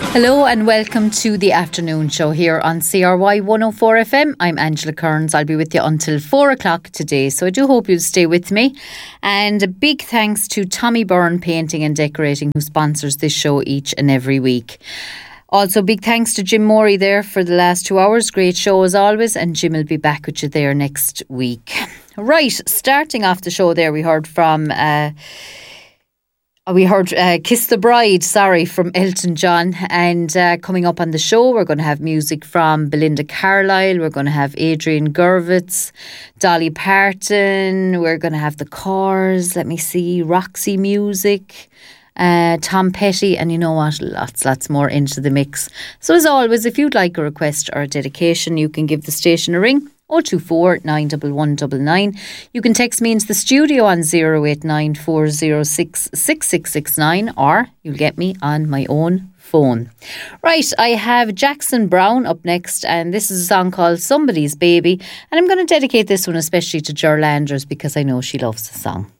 Hello and welcome to the afternoon show here on CRY 104 FM. I'm Angela Kearns. I'll be with you until 4 o'clock today, so I do hope you'll stay with me. And a big thanks to Tommy Byrne Painting and Decorating, who sponsors this show each and every week. Also, big thanks to Jim Morey there for the last 2 hours. Great show as always, and Jim will be back with you there next week. Right, starting off the show there, we heard Kiss the Bride, from Elton John. And coming up on the show, we're going to have music from Belinda Carlisle. We're going to have Adrian Gurvitz, Dolly Parton. We're going to have the Cars. Roxy Music, Tom Petty. And you know what? Lots more into the mix. So as always, if you'd like a request or a dedication, you can give the station a ring. 024 91199. You can text me into the studio on 089 406 6669, or you'll get me on my own phone. Right, I have Jackson Browne up next, and this is a song called Somebody's Baby, and I'm going to dedicate this one especially to Ger Landers because I know she loves the song.